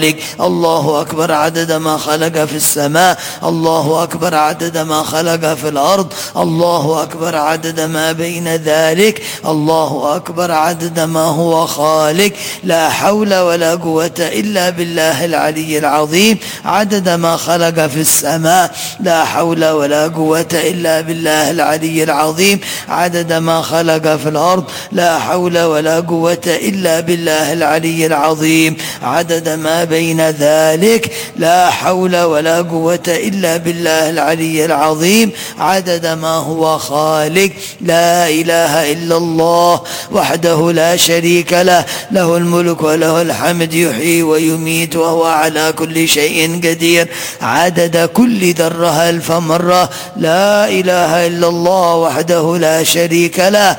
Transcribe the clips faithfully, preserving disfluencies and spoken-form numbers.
الله أكبر عدد ما خلق في السماء، الله أكبر عدد ما خلق في الأرض، الله أكبر عدد ما بين ذلك، الله أكبر عدد ما هو خالق. لا حول ولا قوة إلا بالله العلي العظيم عدد ما خلق في السماء، لا حول ولا قوة إلا بالله العلي العظيم عدد ما خلق في الأرض، لا حول ولا قوة إلا بالله العلي العظيم عدد ما بين ذلك، لا حول ولا قوة إلا بالله العلي العظيم عدد ما هو خالق. لا إله إلا الله وحده لا شريك له، له الملك وله الحمد يحيي ويميت وهو على كل شيء قدير عدد كل ذرة ألف مرة. لا إله إلا الله وحده لا شريك له،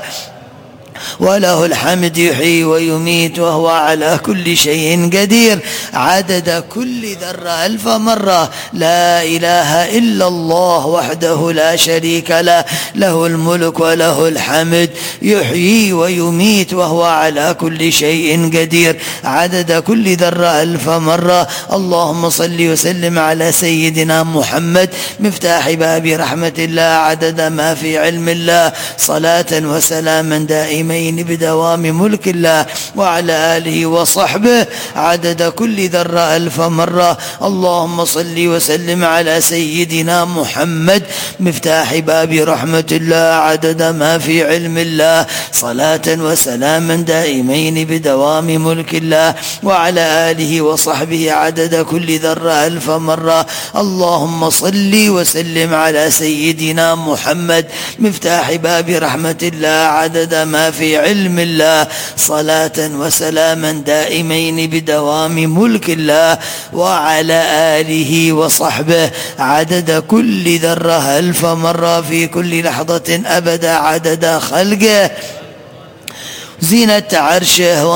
وله الحمد يحيي ويميت وهو على كل شيء قدير عدد كل ذرة ألف مرة. لا إله إلا الله وحده لا شريك له، له الملك وله الحمد يحيي ويميت وهو على كل شيء قدير عدد كل ذرة ألف مرة. اللهم صل وسلم على سيدنا محمد مفتاح باب رحمة الله عدد ما في علم الله، صلاة وسلاما دائمين بدوام ملك الله، وعلى آله وصحبه عدد كل ذرة ألف مرة. اللهم صل وسلم على سيدنا محمد مفتاح باب رحمة الله عدد ما في علم الله، صلاة وسلاما دائمين بدوام ملك الله، وعلى آله وصحبه عدد كل ذرة ألف مرة. اللهم صل وسلم على سيدنا محمد مفتاح باب رحمة الله عدد ما في علم الله، صلاة وسلاما دائمين بدوام ملك الله، وعلى آله وصحبه عدد كل ذرة ألف مرة في كل لحظة أبدا عدد خلقه، زينة عرشه